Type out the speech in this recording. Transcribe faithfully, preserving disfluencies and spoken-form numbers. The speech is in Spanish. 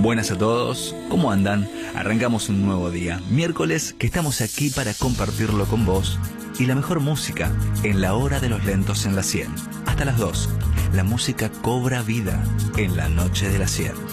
Buenas a todos, ¿cómo andan? Arrancamos un nuevo día, miércoles, que estamos aquí para compartirlo con vos y la mejor música en la hora de los lentos en la cien. Hasta las dos, la música cobra vida en la noche de la cien.